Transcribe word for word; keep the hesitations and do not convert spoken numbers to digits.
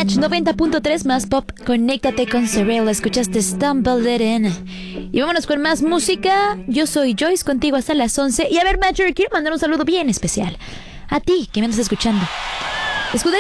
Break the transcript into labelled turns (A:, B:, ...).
A: Match noventa punto tres más pop. Conéctate con Sorel. Escuchaste Stumble It In. Y vámonos con más música. Yo soy Joyce, contigo hasta las once. Y a ver, Matcher, quiero mandar un saludo bien especial a ti que me andas escuchando. Escucha